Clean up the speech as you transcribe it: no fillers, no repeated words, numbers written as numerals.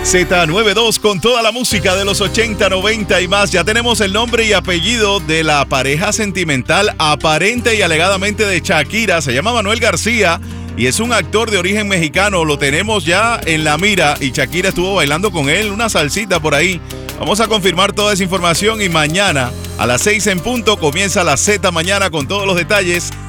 Z92 con toda la música de los 80, 90 y más. Ya tenemos el nombre y apellido de la pareja sentimental aparente y alegadamente de Shakira. Se llama Manuel García y es un actor de origen mexicano. Lo tenemos ya en la mira y Shakira estuvo bailando con él una salsita por ahí. Vamos a confirmar toda esa información y mañana a las 6 en punto comienza la Z Mañana con todos los detalles